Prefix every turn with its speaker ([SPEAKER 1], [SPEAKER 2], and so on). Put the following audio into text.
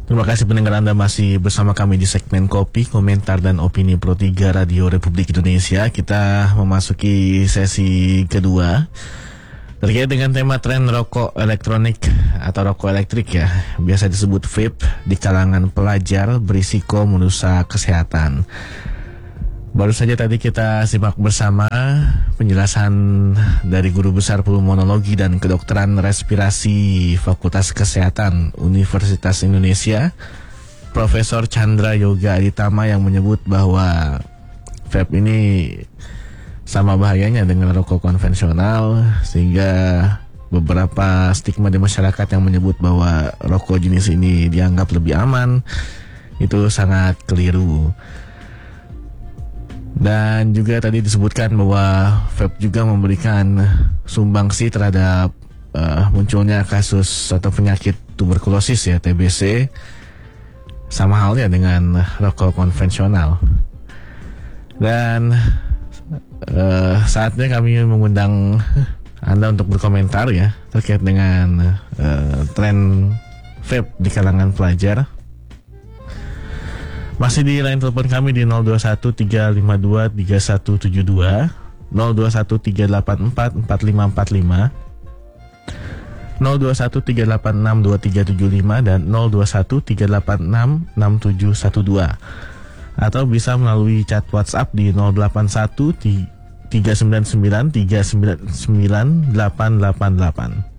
[SPEAKER 1] Terima kasih pendengar Anda masih bersama kami di segmen Kopi, Komentar dan Opini Pro 3 Radio Republik Indonesia. Kita memasuki sesi kedua terkait dengan tema tren rokok elektronik atau rokok elektrik ya, biasa disebut vape di kalangan pelajar berisiko merusak kesehatan. Baru saja tadi kita simak bersama penjelasan dari Guru Besar Pulmonologi dan Kedokteran Respirasi Fakultas Kesehatan Universitas Indonesia, Profesor Chandra Yoga Aditama, yang menyebut bahwa vape ini sama bahayanya dengan rokok konvensional, sehingga beberapa stigma di masyarakat yang menyebut bahwa rokok jenis ini dianggap lebih aman itu sangat keliru. Dan juga tadi disebutkan bahwa vape juga memberikan sumbangsi terhadap munculnya kasus atau penyakit tuberkulosis ya, TBC, sama halnya dengan rokok konvensional. Dan saatnya kami mengundang Anda untuk berkomentar ya terkait dengan tren vape di kalangan pelajar. Masih di line telepon kami di 0213523172, 0213844545, 0213862375 dan 0213866712, atau bisa melalui chat WhatsApp di 081399399888.